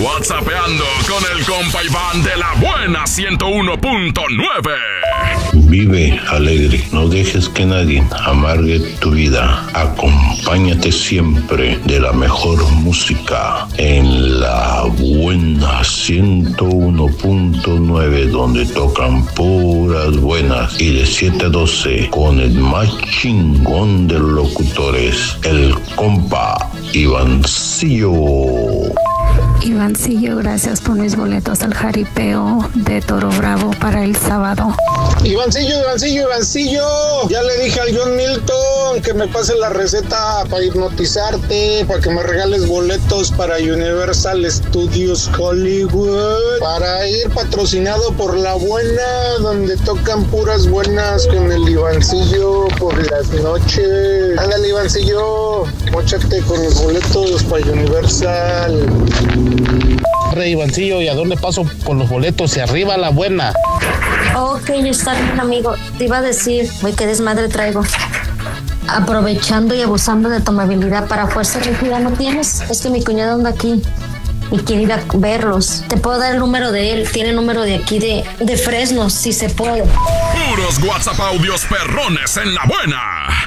WhatsAppeando con el compa Iván de la buena 101.9. Vive alegre, no dejes que nadie amargue tu vida. Acompáñate siempre de la mejor música en la buena 101.9, donde tocan puras buenas, y de 7 a 12 con el más chingón de los locutores, el compa Ivancillo. Ivancillo, gracias por mis boletos al jaripeo de Toro Bravo para el sábado. Ivancillo, ya le dije al John Milton que me pase la receta para hipnotizarte, para que me regales boletos para Universal Studios Hollywood, para ir patrocinado por La Buena, donde tocan puras buenas con el Ivancillo por las noches. Ándale, Ivancillo, móchate con los boletos para Universal. Rey Ivancillo, ¿y a dónde paso con los boletos? Y arriba La Buena. Ok, está bien, amigo. Te iba a decir, güey, qué desmadre traigo. Aprovechando y abusando de tu amabilidad para fuerza rígida, ¿no tienes? Es que mi cuñado anda aquí y quiere ir a verlos. Te puedo dar el número de él. Tiene número de aquí de Fresno, si se puede. Puros WhatsApp audios perrones en la buena.